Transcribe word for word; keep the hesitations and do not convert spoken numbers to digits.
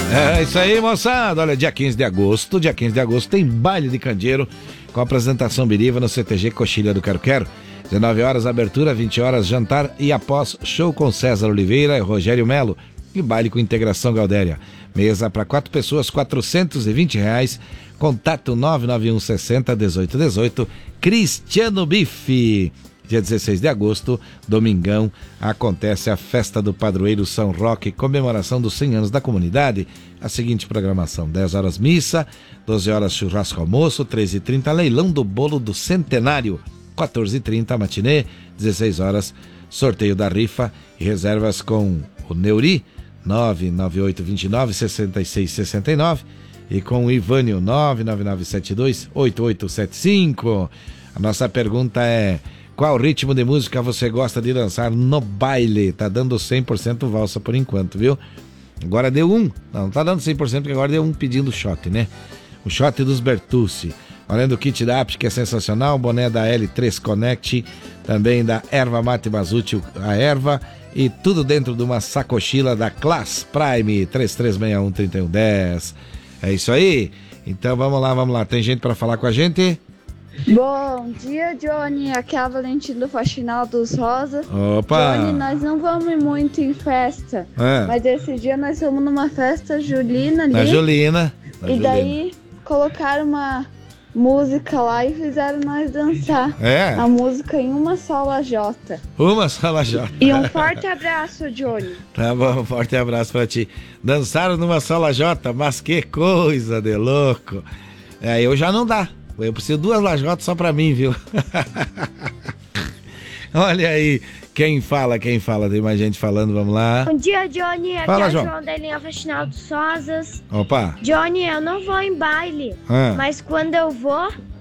É isso aí, moçada. Olha, dia quinze de agosto, dia quinze de agosto tem baile de candeeiro com apresentação Biriva no C T G Coxilha do Quero Quero. dezenove horas abertura, vinte horas jantar e após show com César Oliveira e Rogério Melo e baile com integração Galdéria. Mesa para quatro pessoas, quatrocentos e vinte reais. Contato nove nove um sessenta dezoito dezoito. Cristiano Bife. Dia dezesseis de agosto, domingão, acontece a festa do padroeiro São Roque, comemoração dos cem anos da comunidade. A seguinte programação: dez horas missa, doze horas churrasco almoço, treze e trinta leilão do bolo do centenário, quatorze e trinta matinê, dezesseis horas sorteio da rifa e reservas com o Neuri, nove nove oito dois nove seis seis seis nove e com o Ivânio, nove nove nove sete dois oito oito sete cinco. A nossa pergunta é: qual ritmo de música você gosta de dançar no baile? Tá dando cem por cento valsa por enquanto, viu? Agora deu um. Não, não tá dando cem por cento porque agora deu um pedindo shot, né? O shot dos Bertucci. Além do kit da Apt, que é sensacional, boné da L três Connect, também da Erva Mate Bazuti, a erva, e tudo dentro de uma sacochila da Class Prime, três três seis um três um um zero. É isso aí? Então vamos lá, vamos lá. Tem gente para falar com a gente? Bom dia, Johnny. Aqui é a Valentina do Faxinal dos Rosa. Opa! Johnny, nós não vamos muito em festa, é. mas esse dia nós fomos numa festa julina ali. Na Julina. Na e Julina. daí colocaram uma música lá e fizeram nós dançar. É? A música em uma só lajota. Uma só lajota. E um forte abraço, Johnny. Tá bom, um forte abraço pra ti. Dançaram numa só lajota, mas que coisa de louco. É, eu já não dá. Eu preciso de duas lajotas só pra mim, viu? Olha aí, quem fala, quem fala, tem mais gente falando, vamos lá. Bom dia, Johnny, aqui fala, é o João. João da linha Faxinal dos Rosas. Opa. Johnny, eu não vou em baile, Ah. mas quando eu vou,